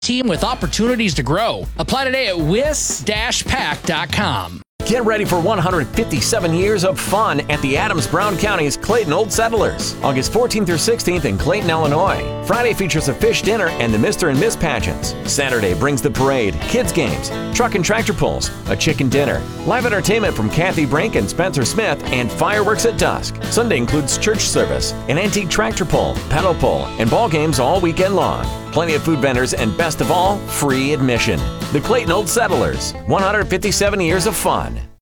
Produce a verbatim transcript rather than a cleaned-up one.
team with opportunities to grow. Apply today at wis dash pack dot com. Get ready for one hundred fifty-seven years of fun at the Adams-Brown County's Clayton Old Settlers, August fourteenth through sixteenth in Clayton, Illinois. Friday features a fish dinner and the Mister and Miss pageants. Saturday brings the parade, kids games, truck and tractor pulls, a chicken dinner, live entertainment from Kathy Brink and Spencer Smith, and fireworks at dusk. Sunday includes church service, an antique tractor pull, pedal pull, and ball games all weekend long. Plenty of food vendors, and best of all, free admission. The Clayton Old Settlers, one hundred fifty-seven years of fun.